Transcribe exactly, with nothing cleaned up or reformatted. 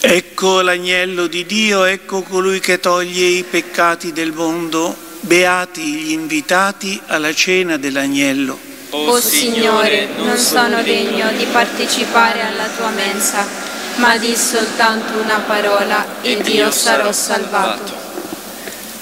Ecco l'agnello di Dio, ecco colui che toglie i peccati del mondo. Beati gli invitati alla cena dell'agnello. O Signore, non sono degno di partecipare alla tua mensa, ma di soltanto una parola ed io sarò salvato.